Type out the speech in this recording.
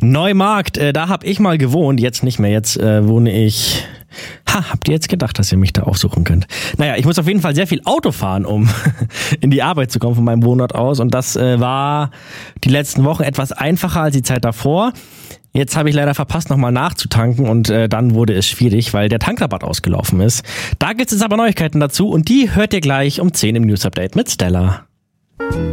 Neumarkt, da habe ich mal gewohnt, jetzt nicht mehr, jetzt wohne ich... habt ihr jetzt gedacht, dass ihr mich da aufsuchen könnt? Naja, ich muss auf jeden Fall sehr viel Auto fahren, um in die Arbeit zu kommen von meinem Wohnort aus, und das war die letzten Wochen etwas einfacher als die Zeit davor. Jetzt habe ich leider verpasst, nochmal nachzutanken, und dann wurde es schwierig, weil der Tankrabatt ausgelaufen ist. Da gibt es aber Neuigkeiten dazu, und die hört ihr gleich um 10 im News Update mit Stella.